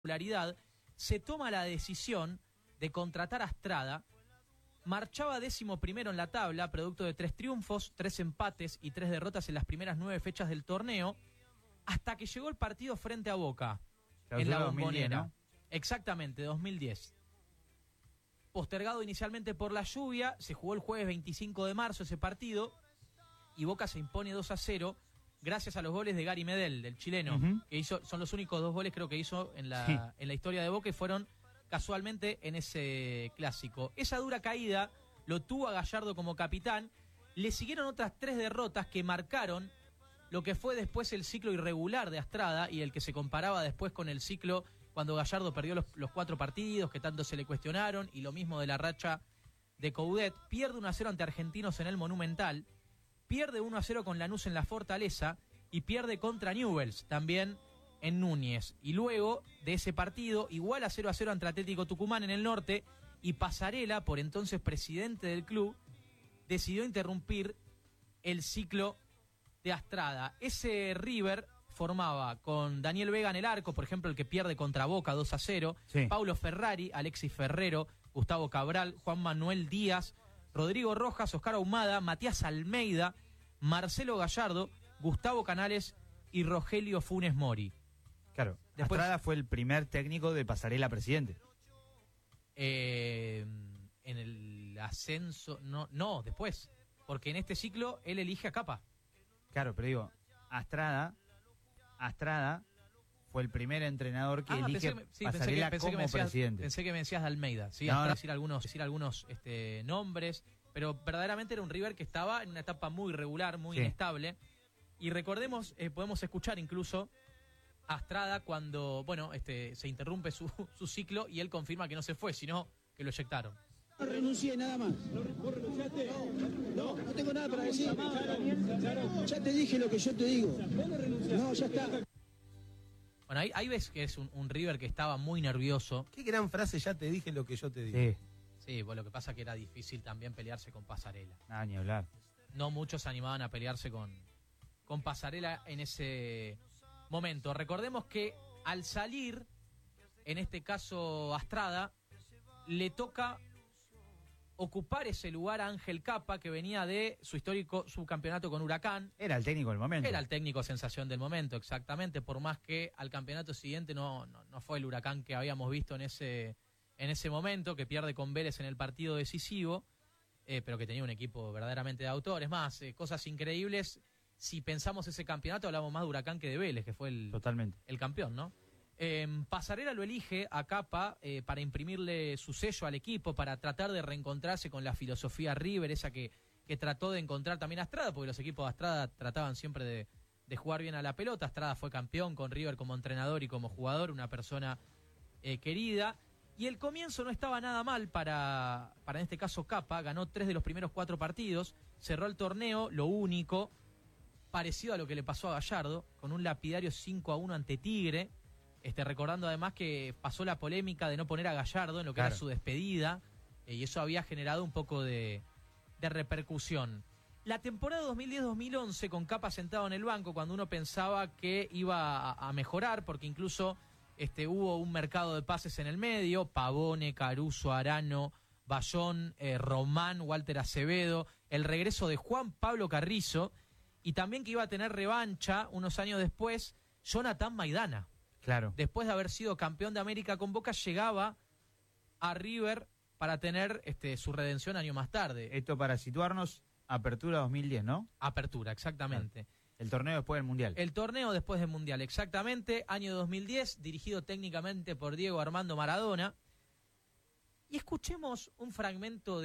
popularidad, se toma la decisión de contratar a Astrada. Marchaba 11º en la tabla, producto de 3 triunfos, 3 empates y 3 derrotas en las primeras 9 fechas del torneo, hasta que llegó el partido frente a Boca, en la Bombonera. 2010, ¿no? Exactamente, 2010. Postergado inicialmente por la lluvia, se jugó el jueves 25 de marzo ese partido, y Boca se impone 2-0, gracias a los goles de Gary Medel, del chileno, que hizo, son los únicos 2 goles creo que hizo en la historia de Boca, y fueron casualmente en ese clásico. Esa dura caída lo tuvo a Gallardo como capitán. Le siguieron otras 3 derrotas que marcaron lo que fue después el ciclo irregular de Astrada, y el que se comparaba después con el ciclo cuando Gallardo perdió los 4 partidos que tanto se le cuestionaron, y lo mismo de la racha de Coudet. Pierde 1-0 ante Argentinos en el Monumental, pierde 1-0 con Lanús en la Fortaleza, y pierde contra Newell's también en Núñez. Y luego de ese partido, igual a 0-0 ante Atlético Tucumán en el norte, y Pasarela, por entonces presidente del club, decidió interrumpir el ciclo de Astrada. Ese River formaba con Daniel Vega en el arco, por ejemplo, el que pierde contra Boca 2-0, Paulo Ferrari, Alexis Ferrero, Gustavo Cabral, Juan Manuel Díaz, Rodrigo Rojas, Oscar Ahumada, Matías Almeida, Marcelo Gallardo, Gustavo Canales y Rogelio Funes Mori. Claro, después, Astrada fue el primer técnico de Pasarela presidente. En el ascenso, no, después, porque en este ciclo él elige a Capa. Claro, pero digo, Astrada fue el primer entrenador que elige Pasarela como presidente. Pensé que me decías de Almeida, sí, no, decir algunos nombres, pero verdaderamente era un River que estaba en una etapa muy irregular, muy inestable. Y recordemos, podemos escuchar incluso a Astrada cuando, se interrumpe su ciclo, y él confirma que no se fue, sino que lo eyectaron. No renuncié, nada más. ¿Vos renunciaste? No tengo nada para decir. Ya te dije lo que yo te digo. No, ya está. Bueno, ahí ves que es un River que estaba muy nervioso. Qué gran frase, ya te dije lo que yo te digo. Sí, bueno, lo que pasa es que era difícil también pelearse con Pasarela. Nada, ni hablar. No muchos se animaban a pelearse con Pasarela en ese momento. Recordemos que al salir, en este caso Astrada, le toca ocupar ese lugar a Ángel Capa, que venía de su histórico subcampeonato con Huracán. Era el técnico del momento. Era el técnico sensación del momento, exactamente, por más que al campeonato siguiente no fue el Huracán que habíamos visto en ese momento, que pierde con Vélez en el partido decisivo, pero que tenía un equipo verdaderamente de autores. Más, cosas increíbles. Si pensamos ese campeonato, hablamos más de Huracán que de Vélez, que fue el campeón, ¿no? Pasarela lo elige a Capa para imprimirle su sello al equipo, para tratar de reencontrarse con la filosofía River, esa que trató de encontrar también Astrada, porque los equipos de Astrada trataban siempre de jugar bien a la pelota. Astrada fue campeón con River como entrenador y como jugador, una persona querida. Y el comienzo no estaba nada mal para en este caso Capa. Ganó 3 de los primeros 4 partidos, cerró el torneo, lo único parecido a lo que le pasó a Gallardo, con un lapidario 5-1 ante Tigre. Recordando además que pasó la polémica de no poner a Gallardo en lo que era su despedida, y eso había generado un poco de repercusión. La temporada 2010-2011, con Capa sentado en el banco, cuando uno pensaba que iba a mejorar, porque incluso hubo un mercado de pases en el medio: Pavone, Caruso, Arano, Bayón, Román, Walter Acevedo, el regreso de Juan Pablo Carrizo, y también que iba a tener revancha unos años después Jonathan Maidana. Claro. Después de haber sido campeón de América con Boca, llegaba a River para tener su redención año más tarde. Esto para situarnos, Apertura 2010, ¿no? Apertura, exactamente. Claro. El torneo después del Mundial. El torneo después del Mundial, exactamente. Año 2010, dirigido técnicamente por Diego Armando Maradona. Y escuchemos un fragmento